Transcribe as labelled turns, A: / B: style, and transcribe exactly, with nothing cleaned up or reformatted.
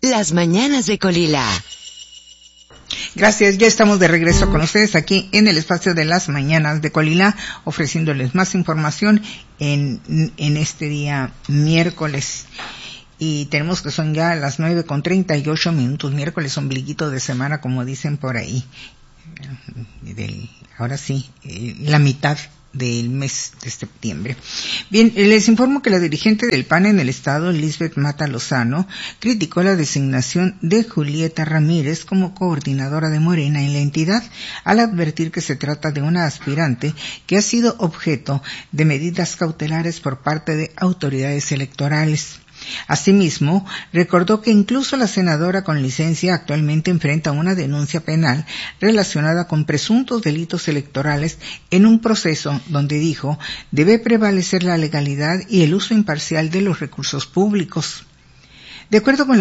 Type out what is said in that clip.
A: Las mañanas de Colila.
B: Gracias, ya estamos de regreso con ustedes aquí en el espacio de las mañanas de Colila, ofreciéndoles más información en, en este día miércoles. Y tenemos que son ya las nueve con treinta y ocho minutos, miércoles ombliguito de semana, como dicen por ahí. Del, ahora sí, eh, la mitad del mes de septiembre. Bien, les informo que la dirigente del P A N en el estado, Lisbeth Mata Lozano, criticó la designación de Julieta Ramírez como coordinadora de Morena en la entidad, al advertir que se trata de una aspirante que ha sido objeto de medidas cautelares por parte de autoridades electorales. Asimismo, recordó que incluso la senadora con licencia actualmente enfrenta una denuncia penal relacionada con presuntos delitos electorales en un proceso donde dijo debe prevalecer la legalidad y el uso imparcial de los recursos públicos. De acuerdo con la